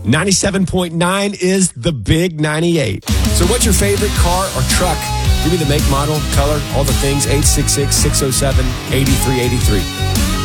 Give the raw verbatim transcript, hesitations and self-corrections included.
ninety-seven point nine is the Big ninety-eight. So what's your favorite car or truck? Give me the make, model, color, all the things. eight six six, six oh seven, eight three eight three.